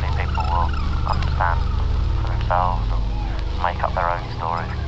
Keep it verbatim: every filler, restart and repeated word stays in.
hopefully people will understand for themselves and make up their own stories.